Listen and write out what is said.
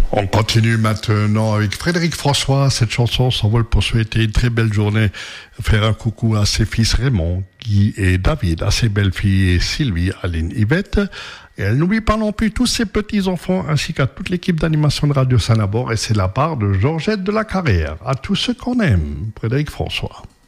On continue maintenant avec Frédéric François. Cette chanson s'envole pour souhaiter une très belle journée. Faire un coucou à ses fils Raymond, Guy et David, à ses belles-filles Sylvie, Aline, Yvette. Et elle n'oublie pas non plus tous ses petits-enfants ainsi qu'à toute l'équipe d'animation de Radio Saint-Labor. Et c'est la part de Georgette de la Carrière. À tous ceux qu'on aime. Frédéric François.